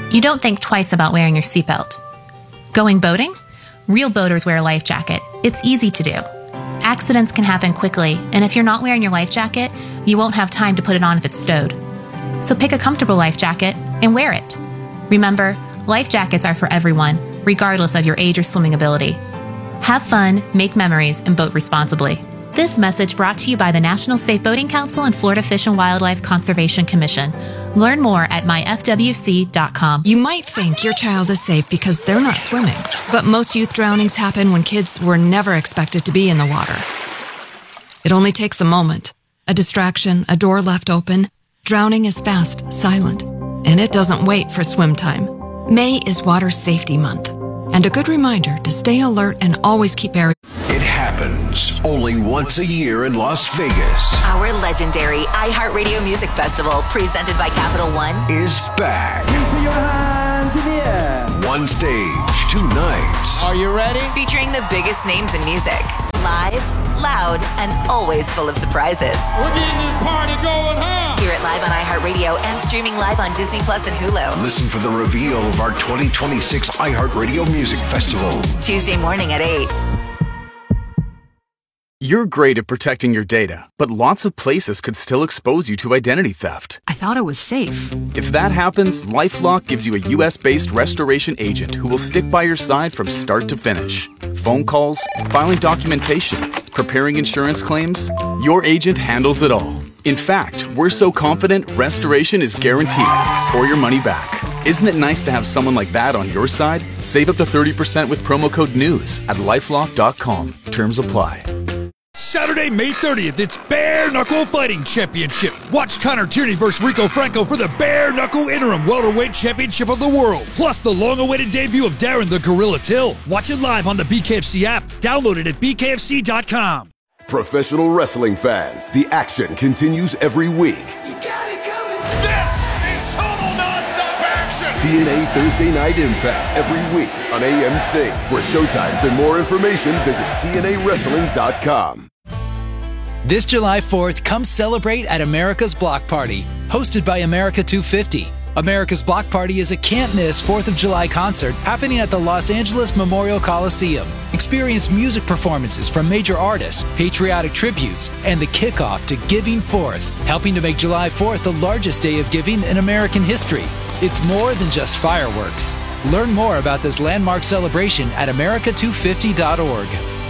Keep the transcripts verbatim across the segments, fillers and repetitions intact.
You don't think twice about wearing your seatbelt. Going boating? Real boaters wear a life jacket. It's easy to do. Accidents can happen quickly, and if you're not wearing your life jacket, you won't have time to put it on if it's stowed. So pick a comfortable life jacket and wear it. Remember, life jackets are for everyone, regardless of your age or swimming ability. Have fun, make memories, and boat responsibly. This message brought to you by the National Safe Boating Council and Florida Fish and Wildlife Conservation Commission. Learn more at my f w c dot com. You might think your child is safe because they're not swimming, but most youth drownings happen when kids were never expected to be in the water. It only takes a moment, a distraction, a door left open. Drowning is fast, silent, and it doesn't wait for swim time. May is Water Safety Month, and a good reminder to stay alert and always keep air. It happens only once a year in Las Vegas. Our legendary iHeartRadio Music Festival, presented by Capital One, is back. Put your hands in the air. One stage, two nights. Are you ready? featuring the biggest names in music. Live, loud, and always full of surprises. We're getting this party going, huh? Hear it live on iHeartRadio and streaming live on Disney Plus and Hulu. Listen for the reveal of our twenty twenty-six iHeartRadio Music Festival. Tuesday morning at eight. You're great at protecting your data, but lots of places could still expose you to identity theft. I thought it was safe. If that happens, LifeLock gives you a U S-based restoration agent who will stick by your side from start to finish. Phone calls, filing documentation, preparing insurance claims, your agent handles it all. In fact, we're so confident restoration is guaranteed or your money back. Isn't it nice to have someone like that on your side? Save up to thirty percent with promo code NEWS at lifelock dot com. Terms apply. Saturday, May thirtieth, it's Bare Knuckle Fighting Championship. Watch Connor Tierney versus Rico Franco for the Bare Knuckle Interim Welterweight Championship of the World. Plus the long-awaited debut of Darren the Gorilla Till. Watch it live on the B K F C app. Download it at b k f c dot com. Professional wrestling fans, the action continues every week. You got it coming. This is total nonstop action. T N A Thursday Night Impact every week on A M C. For showtimes and more information, visit t n a wrestling dot com. This July fourth, come celebrate at America's Block Party, hosted by America two fifty. America's Block Party is a can't-miss fourth of July concert happening at the Los Angeles Memorial Coliseum. Experience music performances from major artists, patriotic tributes, and the kickoff to Giving Fourth, helping to make July fourth the largest day of giving in American history. It's more than just fireworks. Learn more about this landmark celebration at america two fifty dot org.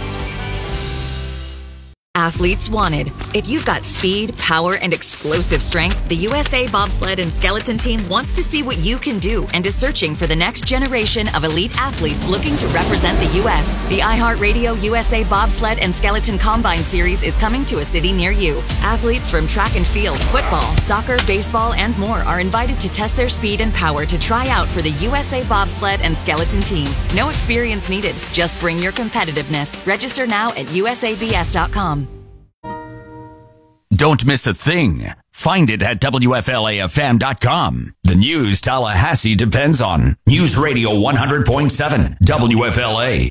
Athletes wanted. If you've got speed, power, and explosive strength, the U S A Bobsled and Skeleton Team wants to see what you can do and is searching for the next generation of elite athletes looking to represent the U S. The iHeartRadio U S A Bobsled and Skeleton Combine Series is coming to a city near you. Athletes from track and field, football, soccer, baseball, and more are invited to test their speed and power to try out for the U S A Bobsled and Skeleton Team. No experience needed. Just bring your competitiveness. Register now at u s a b s dot com. Don't miss a thing. Find it at w f l a f m dot com. The news Tallahassee depends on. News Radio one hundred point seven, W F L A.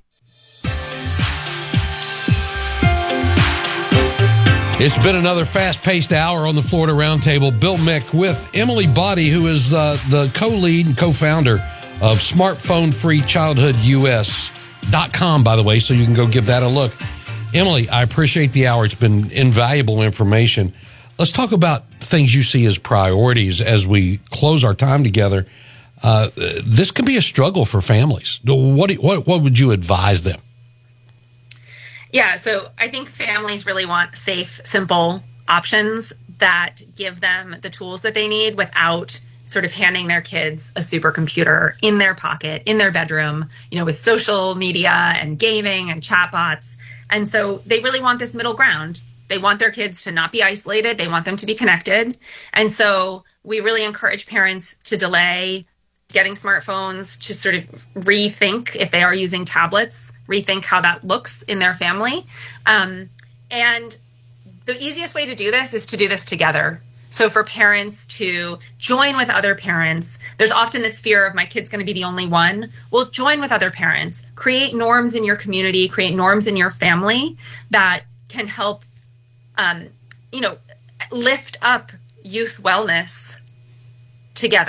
It's been another fast-paced hour on the Florida Roundtable. Bill Mick with Emily Body, who is uh, the co-lead and co-founder of Smartphone Free Childhood U S dot com, by the way, so you can go give that a look. Emily, I appreciate the hour. It's been invaluable information. Let's talk about things you see as priorities as we close our time together. Uh, this can be a struggle for families. What, what, what would you advise them? Yeah, so I think families really want safe, simple options that give them the tools that they need without sort of handing their kids a supercomputer in their pocket, in their bedroom, you know, with social media and gaming and chatbots. And so they really want this middle ground. They want their kids to not be isolated. They want them to be connected. And so we really encourage parents to delay getting smartphones, to sort of rethink if they are using tablets, rethink how that looks in their family. Um, and the easiest way to do this is to do this together. So for parents to join with other parents, there's often this fear of my kid's going to be the only one. Well, join with other parents, create norms in your community, create norms in your family that can help, um, you know, lift up youth wellness together.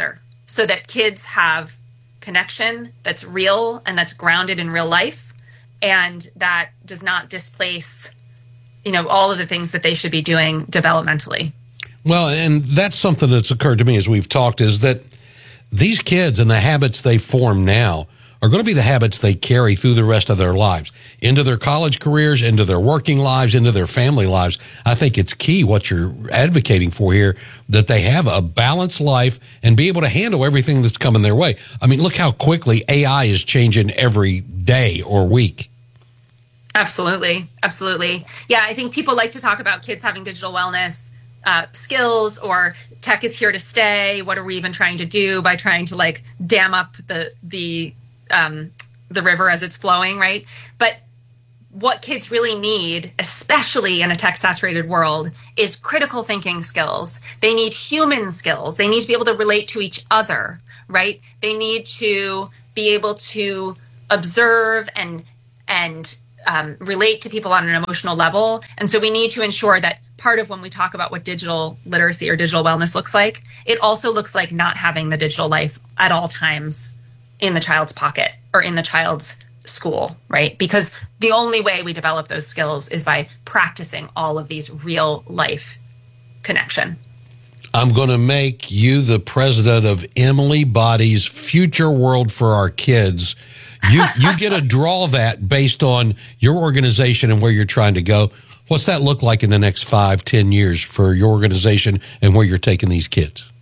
so that kids have connection that's real and that's grounded in real life, and that does not displace, you know, all of the things that they should be doing developmentally. Well, and that's something that's occurred to me as we've talked, is that these kids and the habits they form now are going to be the habits they carry through the rest of their lives, into their college careers, into their working lives, into their family lives. I think it's key what you're advocating for here, that they have a balanced life and be able to handle everything that's coming their way. I mean, look how quickly A I is changing every day or week. Absolutely. Absolutely. Yeah, I think people like to talk about kids having digital wellness uh, skills, or tech is here to stay. What are we even trying to do by trying to like dam up the, the, um, the river as it's flowing, right? But what kids really need, especially in a tech saturated world, is critical thinking skills. They need human skills. They need to be able to relate to each other, right? They need to be able to observe and, and, Um, relate to people on an emotional level. And so we need to ensure that part of when we talk about what digital literacy or digital wellness looks like, it also looks like not having the digital life at all times in the child's pocket or in the child's school, right? Because the only way we develop those skills is by practicing all of these real life connection. I'm going to make you the president of Emily Body's Future World for Our Kids. You you get to draw that based on your organization and where you're trying to go. What's that look like in the next five, ten years for your organization and where you're taking these kids?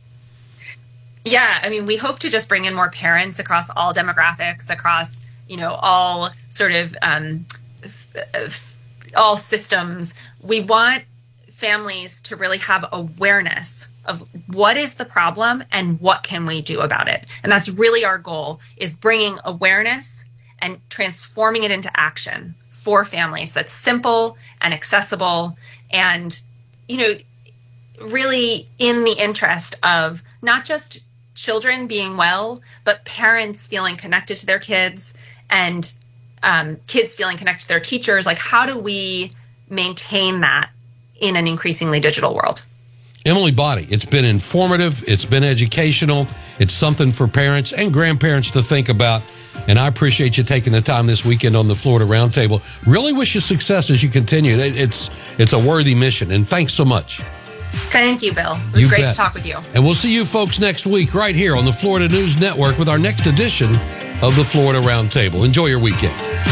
Yeah, I mean, we hope to just bring in more parents across all demographics, across, you know, all sort of um, f- f- all systems. We want families to really have awareness of what is the problem and what can we do about it. And that's really our goal, is bringing awareness and transforming it into action for families that's simple and accessible and, you know, really in the interest of not just children being well, but parents feeling connected to their kids and um, kids feeling connected to their teachers. Like, how do we maintain that in an increasingly digital world? Emily Body, it's been informative, it's been educational, it's something for parents and grandparents to think about, and I appreciate you taking the time this weekend on the Florida Roundtable. Really wish you success as you continue. It's it's a worthy mission, and thanks so much. Thank you, Bill. It was You great bet. to talk with you. And we'll see you folks next week right here on the Florida News Network with our next edition of the Florida Roundtable. Enjoy your weekend.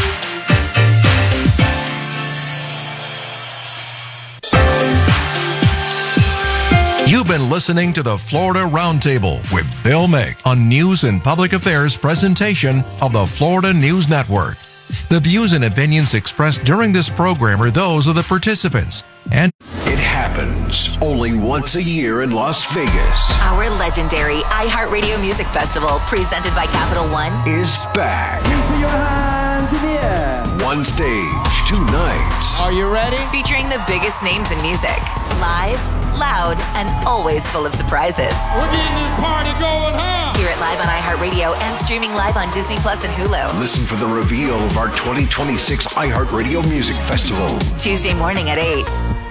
You've been listening to the Florida Roundtable with Bill Mick on News and Public Affairs presentation of the Florida News Network. The views and opinions expressed during this program are those of the participants. And it happens only once a year in Las Vegas. Our legendary iHeartRadio Music Festival, presented by Capital One, is back. Please put your hands in the air. One stage, two nights. Are you ready? featuring the biggest names in music. Live, loud, and always full of surprises. We're getting this party going, huh? Hear it live on iHeartRadio and streaming live on Disney Plus and Hulu. Listen for the reveal of our twenty twenty-six iHeartRadio Music Festival. Tuesday morning at eight.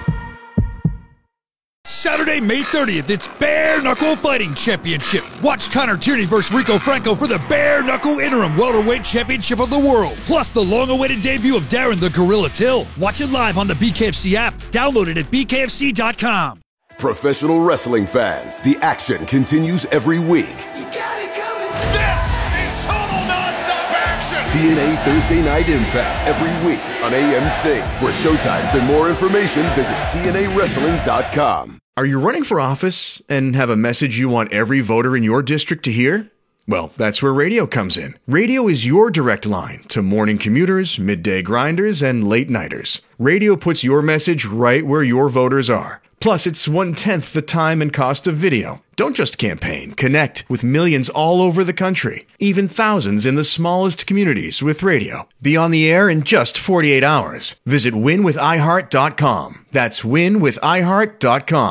Saturday, May thirtieth, it's Bare Knuckle Fighting Championship. Watch Connor Tierney versus Rico Franco for the Bare Knuckle Interim Welterweight Championship of the World. Plus the long-awaited debut of Darren the Gorilla Till. Watch it live on the B K F C app. Download it at B K F C dot com. Professional wrestling fans, the action continues every week. This is total nonstop action. T N A Thursday Night Impact every week on A M C. For showtimes and more information, visit T N A wrestling dot com. Are you running for office and have a message you want every voter in your district to hear? Well, that's where radio comes in. Radio is your direct line to morning commuters, midday grinders, and late nighters. Radio puts your message right where your voters are. Plus, it's one-tenth the time and cost of video. Don't just campaign. Connect with millions all over the country, even thousands in the smallest communities with radio. Be on the air in just forty-eight hours. Visit win with i heart dot com. That's win with i heart dot com.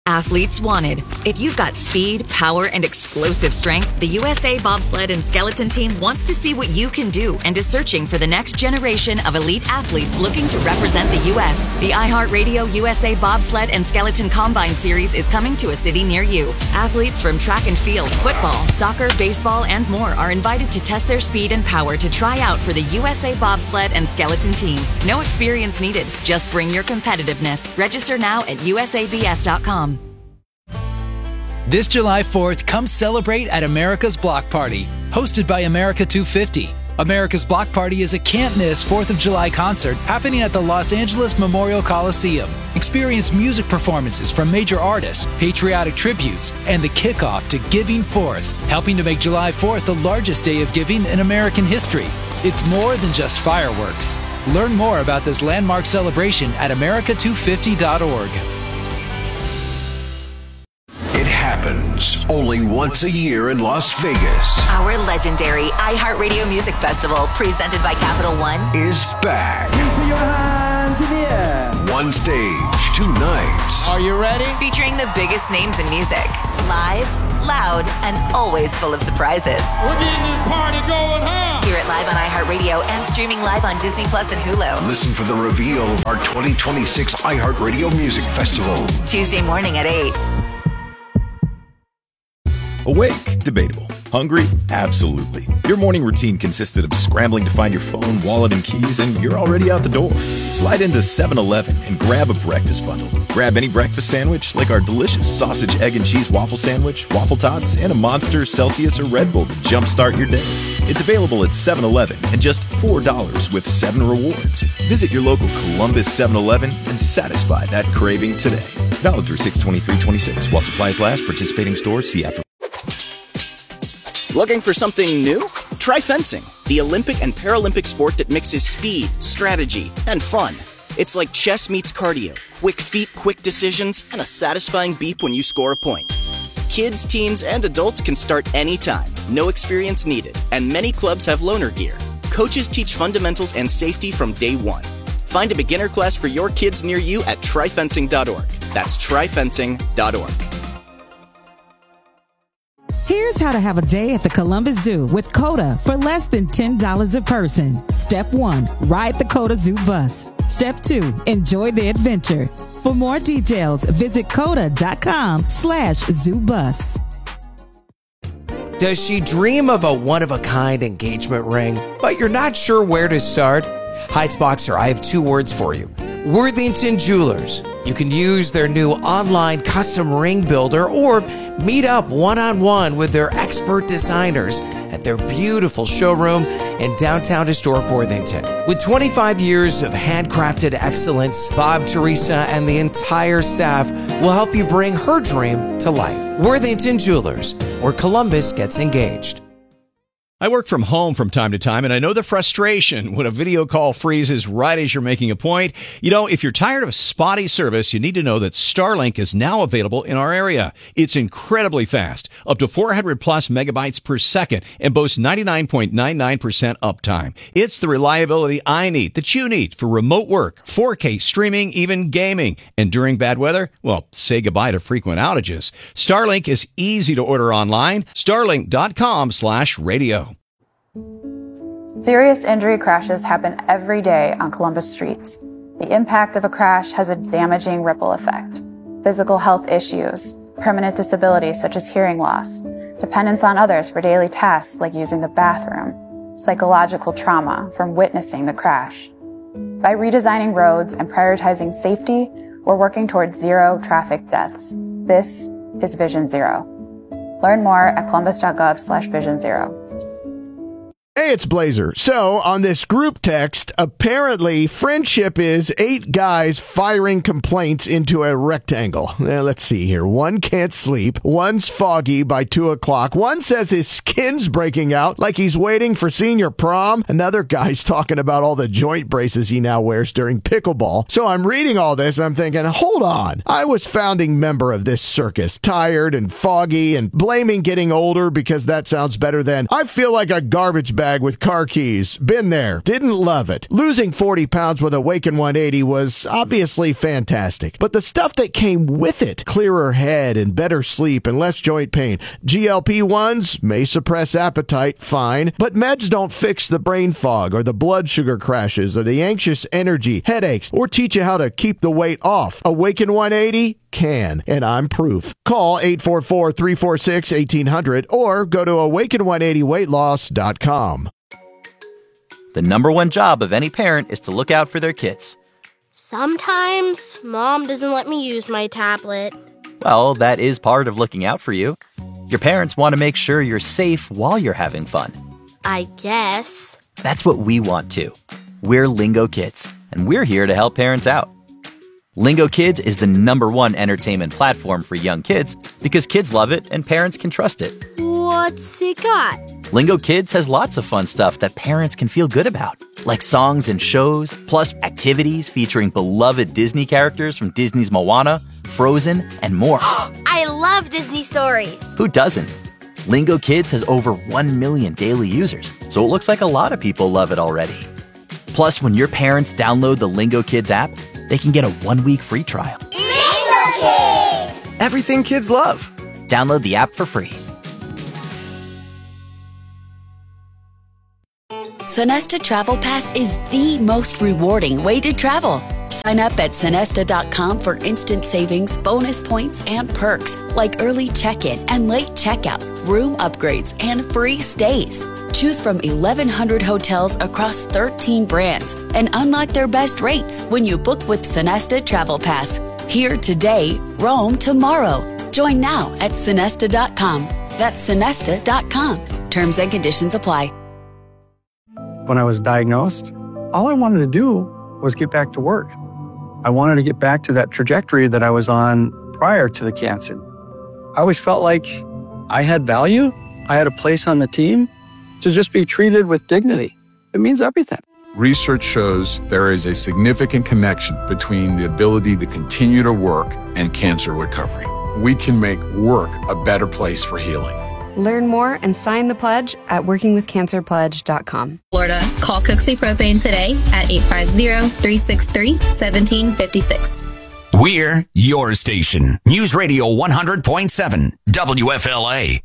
Athletes wanted. If you've got speed, power, and explosive strength, the U S A Bobsled and Skeleton Team wants to see what you can do and is searching for the next generation of elite athletes looking to represent the U S. The iHeartRadio U S A Bobsled and Skeleton Combine Series is coming to a city near you. Athletes from track and field, football, soccer, baseball, and more are invited to test their speed and power to try out for the U S A Bobsled and Skeleton Team. No experience needed. Just bring your competitiveness. Register now at U S A B S dot com. This July fourth, come celebrate at America's Block Party, hosted by America two fifty. America's Block Party is a can't-miss fourth of July concert happening at the Los Angeles Memorial Coliseum. Experience music performances from major artists, patriotic tributes, and the kickoff to Giving Fourth, helping to make July fourth the largest day of giving in American history. It's more than just fireworks. Learn more about this landmark celebration at America two fifty dot org. Happens only once a year in Las Vegas. Our legendary iHeartRadio Music Festival, presented by Capital One, is back. Please put your hands in the air. One stage, two nights. Are you ready? Featuring the biggest names in music. Live, loud, and always full of surprises. We're getting this party going, huh? Hear it live on iHeartRadio and streaming live on Disney Plus and Hulu. Listen for the reveal of our twenty twenty-six iHeartRadio Music Festival. Tuesday morning at eight. Awake? Debatable. Hungry? Absolutely. Your morning routine consisted of scrambling to find your phone, wallet, and keys, and you're already out the door. Slide into seven eleven and grab a breakfast bundle. Grab any breakfast sandwich, like our delicious sausage, egg, and cheese waffle sandwich, waffle tots, and a Monster, Celsius, or Red Bull to jumpstart your day. It's available at seven eleven and just four dollars with seven rewards. Visit your local Columbus seven eleven and satisfy that craving today. Valid through six twenty-three twenty-six. While supplies last, participating stores, see app for... Looking for something new? Try fencing, the Olympic and Paralympic sport that mixes speed, strategy, and fun. It's like chess meets cardio, quick feet, quick decisions, and a satisfying beep when you score a point. Kids, teens, and adults can start anytime, no experience needed, and many clubs have loaner gear. Coaches teach fundamentals and safety from day one. Find a beginner class for your kids near you at try fencing dot org. That's try fencing dot org. Here's how to have a day at the Columbus Zoo with COTA for less than ten dollars a person. Step one, ride the COTA Zoo bus. Step two, enjoy the adventure. For more details, visit coda.com slash zoo bus. Does she dream of a one-of-a-kind engagement ring, but you're not sure where to start? Heights-Boxer, I have two words for you. Worthington Jewelers. You can use their new online custom ring builder or meet up one-on-one with their expert designers at their beautiful showroom in downtown historic Worthington. With twenty-five years of handcrafted excellence, Bob, Teresa, and the entire staff will help you bring her dream to life. Worthington Jewelers, where Columbus gets engaged. I work from home from time to time, and I know the frustration when a video call freezes right as you're making a point. You know, if you're tired of spotty service, you need to know that Starlink is now available in our area. It's incredibly fast, up to four hundred plus megabytes per second, and boasts ninety-nine point nine nine percent uptime. It's the reliability I need, that you need, for remote work, four K streaming, even gaming. And during bad weather, well, say goodbye to frequent outages. Starlink is easy to order online. Starlink.com slash radio. Serious injury crashes happen every day on Columbus streets. The impact of a crash has a damaging ripple effect. Physical health issues, permanent disabilities such as hearing loss, dependence on others for daily tasks like using the bathroom, psychological trauma from witnessing the crash. By redesigning roads and prioritizing safety, we're working towards zero traffic deaths. This is Vision Zero. Learn more at columbus.gov slash vision zero. Hey, it's Blazer. So, on this group text, apparently friendship is eight guys firing complaints into a rectangle. Now, let's see here. One can't sleep. One's foggy by two o'clock. One says his skin's breaking out like he's waiting for senior prom. Another guy's talking about all the joint braces he now wears during pickleball. So, I'm reading all this and I'm thinking, hold on. I was founding member of this circus, tired and foggy and blaming getting older because that sounds better than I feel like a garbage bag bag with car keys. Been there. Didn't love it. Losing forty pounds with Awaken one eighty was obviously fantastic. But the stuff that came with it, clearer head and better sleep and less joint pain. G L P ones may suppress appetite, fine. But meds don't fix the brain fog or the blood sugar crashes or the anxious energy, headaches, or teach you how to keep the weight off. Awaken one eighty can, and I'm proof. Call eight four four, three four six, one eight hundred or go to awaken one eighty weight loss dot com. The number one job of any parent is to look out for their kids. Sometimes Mom doesn't let me use my tablet. Well, that is part of looking out for you. Your parents want to make sure you're safe while you're having fun. I guess. That's what we want too. We're Lingo Kids, and we're here to help parents out. Lingo Kids is the number one entertainment platform for young kids because kids love it and parents can trust it. What's it got? Lingo Kids has lots of fun stuff that parents can feel good about, like songs and shows, plus activities featuring beloved Disney characters from Disney's Moana, Frozen, and more. I love Disney stories. Who doesn't? Lingo Kids has over one million daily users, so it looks like a lot of people love it already. Plus, when your parents download the Lingo Kids app, they can get a one-week free trial. Lingo Kids! Everything kids love. Download the app for free. Sonesta Travel Pass is the most rewarding way to travel. Sign up at Sonesta dot com for instant savings, bonus points, and perks like early check-in and late checkout, room upgrades, and free stays. Choose from eleven hundred hotels across thirteen brands and unlock their best rates when you book with Sonesta Travel Pass. Here today, roam tomorrow. Join now at Sonesta dot com. That's Sonesta dot com. Terms and conditions apply. When I was diagnosed, all I wanted to do was get back to work. I wanted to get back to that trajectory that I was on prior to the cancer. I always felt like I had value. I had a place on the team. To just be treated with dignity, it means everything. Research shows there is a significant connection between the ability to continue to work and cancer recovery. We can make work a better place for healing. Learn more and sign the pledge at working with cancer pledge dot com. Florida, call Cooksey Propane today at eight five zero, three six three, one seven five six. We're your station. News Radio one hundred point seven, W F L A.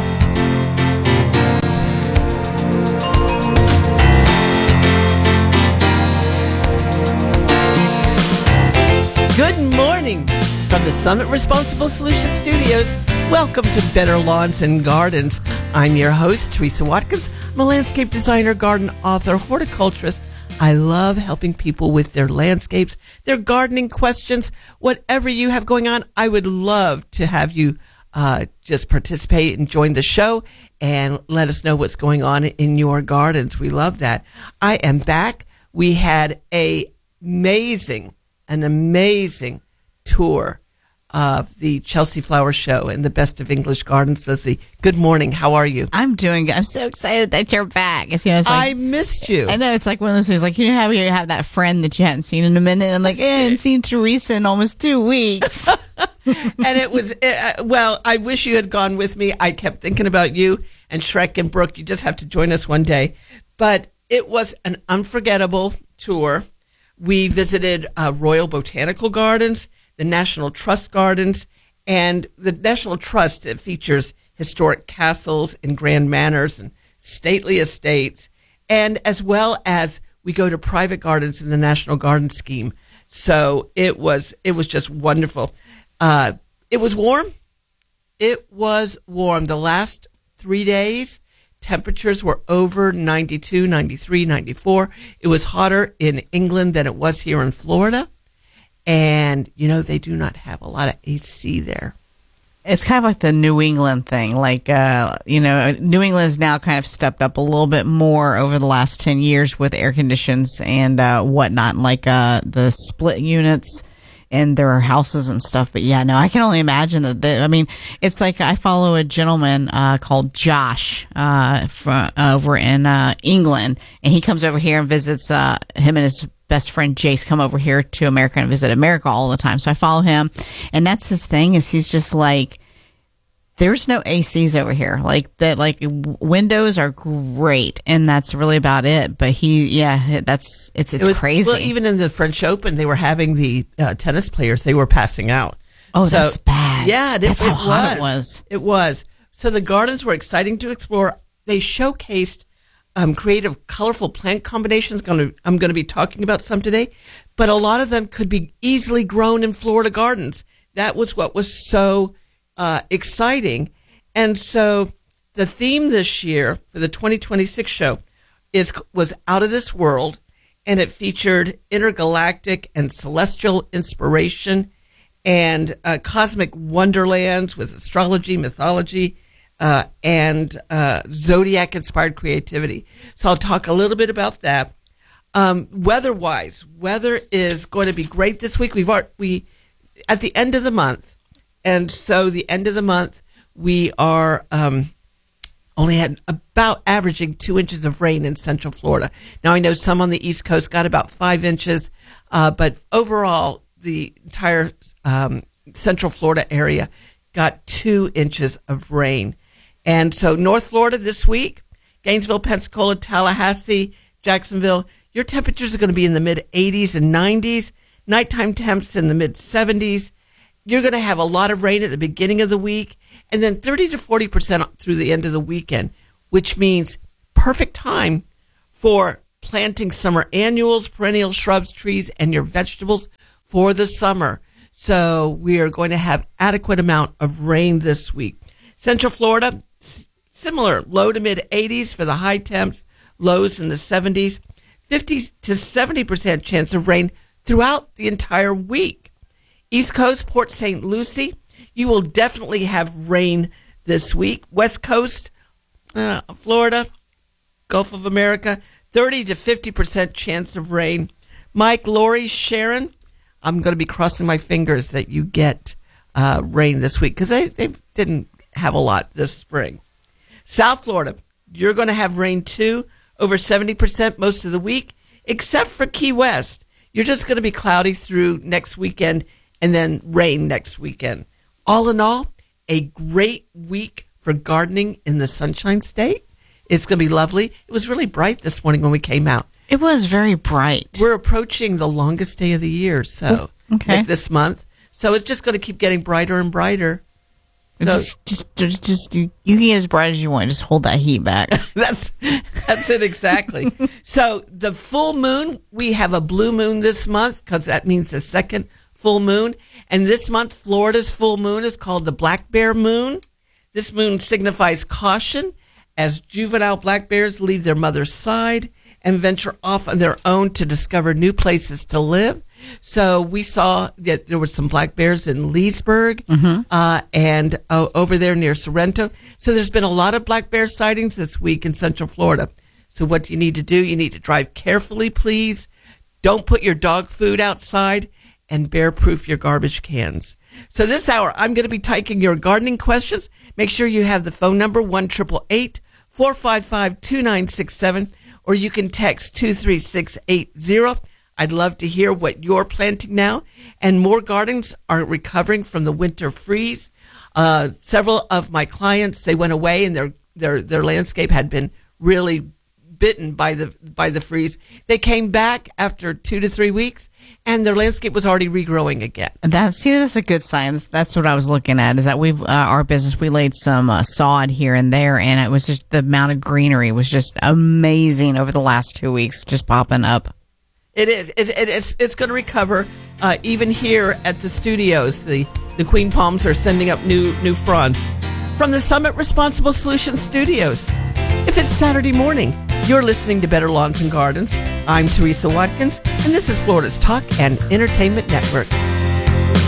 Good morning from the Summit Responsible Solutions Studios. Welcome to Better Lawns and Gardens. I'm your host, Teresa Watkins. I'm a landscape designer, garden author, horticulturist. I love helping people with their landscapes, their gardening questions, whatever you have going on. I would love to have you uh, just participate and join the show and let us know what's going on in your gardens. We love that. I am back. We had a amazing, an amazing tour of the Chelsea Flower Show and the Best of English Gardens. Leslie, good morning. How are you? I'm doing good. I'm so excited that you're back. It's, you know, it's like, I missed you. I know. It's like one of those things, like, you know how you have that friend that you hadn't seen in a minute. I'm like, eh, I haven't seen Teresa in almost two weeks. And it was, uh, well, I wish you had gone with me. I kept thinking about you and Shrek and Brooke. You just have to join us one day. But it was an unforgettable tour. We visited uh, Royal Botanical Gardens, the National Trust Gardens, and the National Trust that features historic castles and grand manors and stately estates, and as well as we go to private gardens in the National Garden Scheme. So it was it was just wonderful. Uh, it was warm. It was warm. The last three days, temperatures were over ninety-two, ninety-three, ninety-four. It was hotter in England than it was here in Florida. And, you know, they do not have a lot of A C there. It's kind of like the New England thing. Like, uh, you know, New England has now kind of stepped up a little bit more over the last ten years with air conditions and uh, whatnot, like uh, the split units and their houses and stuff. But yeah, no, I can only imagine that. The, I mean, it's like I follow a gentleman uh, called Josh uh, from over in uh, England, and he comes over here and visits uh, him and his best friend Jace come over here to America and visit America all the time. So I follow him, and that's his thing, is he's just like, There's no A Cs over here. Like that, like windows are great, and that's really about it. But he, yeah, that's it's it's it was, crazy. Well, even in the French Open, they were having the uh, tennis players. They were passing out. Oh, so, that's bad. Yeah, it, that's it, how it hot was. it was. It was. So the gardens were exciting to explore. They showcased um, creative, colorful plant combinations. Going to, I'm going to be talking about some today, but a lot of them could be easily grown in Florida gardens. That was what was so uh, exciting. And so the theme this year for the twenty twenty-six show is was Out of This World, and it featured intergalactic and celestial inspiration and uh, cosmic wonderlands with astrology, mythology, uh, and uh, zodiac-inspired creativity. So I'll talk a little bit about that. Um, weather-wise, weather is going to be great this week. We've already, we at the end of the month, and so the end of the month we are um, only had about averaging two inches of rain in Central Florida. Now I know some on the East Coast got about five inches, uh, but overall, the entire um, Central Florida area got two inches of rain. And so North Florida this week, Gainesville, Pensacola, Tallahassee, Jacksonville, your temperatures are going to be in the mid eighties and nineties. Nighttime temps in the mid seventies. You're going to have a lot of rain at the beginning of the week, and then thirty to forty percent through the end of the weekend, which means perfect time for planting summer annuals, perennial shrubs, trees, and your vegetables for the summer. So we are going to have adequate amount of rain this week. Central Florida, s- similar, low to mid eighties for the high temps, lows in the seventies, fifty to seventy percent chance of rain throughout the entire week. East Coast, Port Saint Lucie, you will definitely have rain this week. West Coast, uh, Florida, Gulf of America, thirty to fifty percent chance of rain. Mike, Lori, Sharon, I'm going to be crossing my fingers that you get uh, rain this week because they, they didn't have a lot this spring. South Florida, you're going to have rain too, over seventy percent most of the week, except for Key West. You're just going to be cloudy through next weekend and then rain next weekend. All in all, a great week for gardening in the Sunshine State. It's going to be lovely. It was really bright this morning when we came out. It was very bright. We're approaching the longest day of the year, so okay. like this month. So it's just going to keep getting brighter and brighter. So, just, just, just, just you, you can get as bright as you want. Just hold that heat back. that's that's it exactly. So the full moon, we have a blue moon this month because that means the second full moon. And this month, Florida's full moon is called the Black Bear Moon. This moon signifies caution as juvenile black bears leave their mother's side and venture off on their own to discover new places to live. So we saw that there were some black bears in Leesburg mm-hmm. uh, and uh, over there near Sorrento. So there's been a lot of black bear sightings this week in Central Florida. So what do you need to do? You need to drive carefully, please. Don't put your dog food outside and bear-proof your garbage cans. So this hour, I'm going to be taking your gardening questions. Make sure you have the phone number one eight eight eight, four five five, two nine six seven, or you can text two three six eight zero. I'd love to hear what you're planting now. And more gardens are recovering from the winter freeze. Uh, several of my clients, they went away and their their their landscape had been really bitten by the by the freeze. They came back after two to three weeks, and their landscape was already regrowing again. That see, that's a good sign. That's what I was looking at. Is that we've uh, our business we laid some uh, sod here and there, and it was just the amount of greenery was just amazing over the last two weeks, just popping up. It is. It, it, it's it's going to recover. Uh, even here at the studios, the the Queen Palms are sending up new new fronds from the Summit Responsible Solutions Studios. If it's Saturday morning, you're listening to Better Lawns and Gardens. I'm Teresa Watkins, and this is Florida's Talk and Entertainment Network.